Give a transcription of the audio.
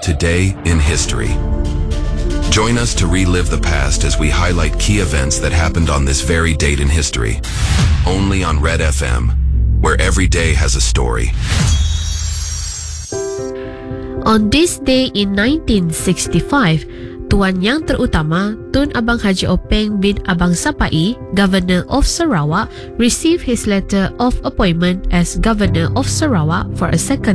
Today in History. Join us to relive the past as we highlight key events that happened on this very date in history. Only on Red FM, where every day has a story. On this day in 1965, tuan yang terutama Tun Abang Haji Openg bin Abang Sapai, Governor of Sarawak, received his letter of appointment as Governor of Sarawak for a second